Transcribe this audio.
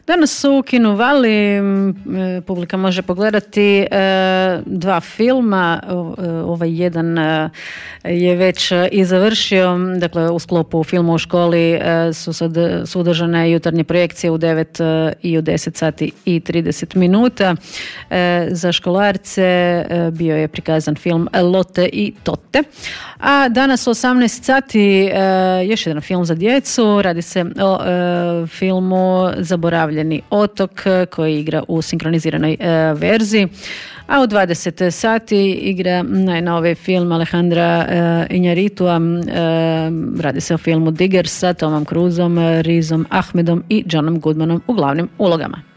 Danas u Kinu Vali publika može pogledati dva filma. Ovaj jedan je već i završio, dakle u sklopu filma u školi su održane jutarnje projekcije u 9 i u 10 sati i 30 minuta. Za školarce bio je prikazan film Lotte i Totte. A danas u 18 sati još jedan film za djecu. Radi se o filmu Zaboravljeni otok koji igra u sinkroniziranoj verziji. A u 20 sati igra najnoviji film Alejandra Iñárritua. Radi se o filmu Digger sa Tomom Cruiseom, Rizom Ahmedom i Johnom Goodmanom u glavnim ulogama.